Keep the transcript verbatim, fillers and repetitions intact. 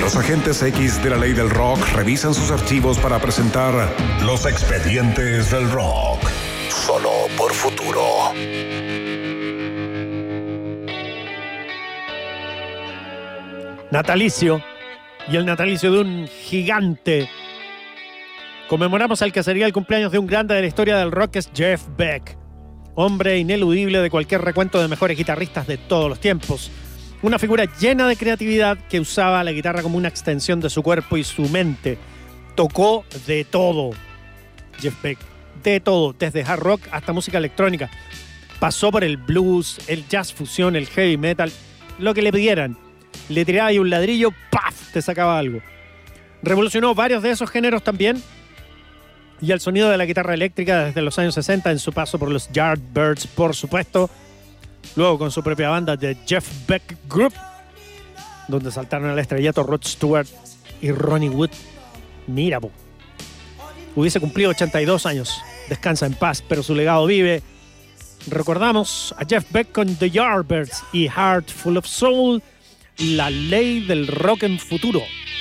Los agentes X de la ley del rock revisan sus archivos para presentar Los Expedientes del Rock. Solo por Futuro. Natalicio. Y el natalicio de un gigante. Conmemoramos al que sería el cumpleaños de un grande de la historia del rock, es Jeff Beck. Hombre ineludible de cualquier recuento de mejores guitarristas de todos los tiempos. Una figura llena de creatividad que usaba la guitarra como una extensión de su cuerpo y su mente. Tocó de todo. Jeff Beck, de todo, desde hard rock hasta música electrónica. Pasó por el blues, el jazz fusión, el heavy metal, lo que le pidieran. Le tiraba ahí un ladrillo, ¡paf!, te sacaba algo. Revolucionó varios de esos géneros también. Y el sonido de la guitarra eléctrica desde los años sesenta en su paso por los Yardbirds, por supuesto. Luego con su propia banda The Jeff Beck Group, donde saltaron al estrellato Rod Stewart y Ronnie Wood. Mira, po. Hubiese cumplido ochenta y dos años. Descansa en paz, pero su legado vive. Recordamos a Jeff Beck con The Yardbirds y Heart Full of Soul, la ley del rock en futuro.